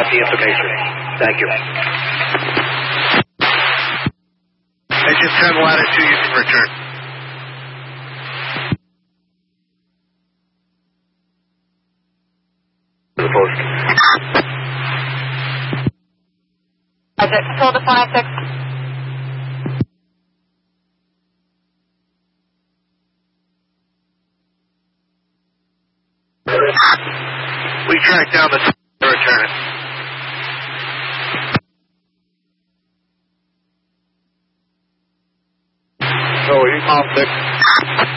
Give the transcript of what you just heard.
got the information. Thank you. Engine 10 latitude, you can return. The post. Control to 56. We tracked down the return. So, you Tom 6.